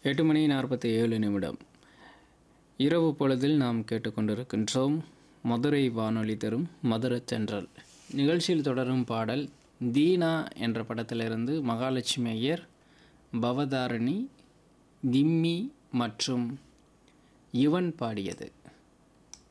8:47 இரவு பொழுதில் நாம் கேட்டுக்கொண்டிருக்கின்றோம் மதுரை வானொலி தரும் மதுரச் சென்றல் நிகழ்ச்சியில் தொடரும் பாடல் தீனா என்ற படத்திலிருந்து மகாலட்சுமி ஐயர், பவதாரணி, திம்மி மற்றும் யுவன் பாடியது.